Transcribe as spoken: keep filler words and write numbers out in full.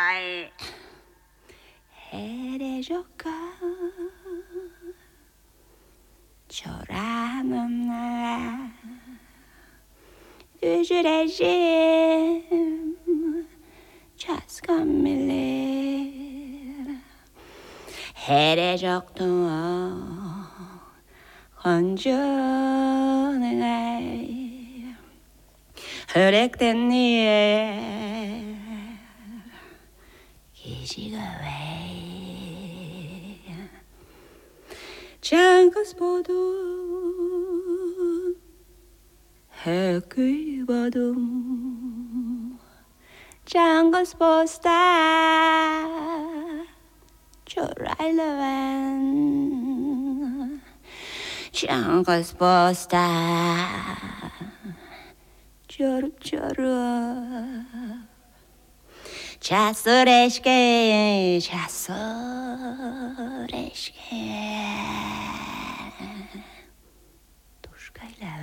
해래조카 조라는 나 두주레짐 자스감밀레 해래적도 건조는 흐렉된 니에 기지가 왜 장가스보도 해귀바도 장가스보스타 조라일러반 장가스보스타 조릅조릅 자소레시게 자소레시게 도시가일라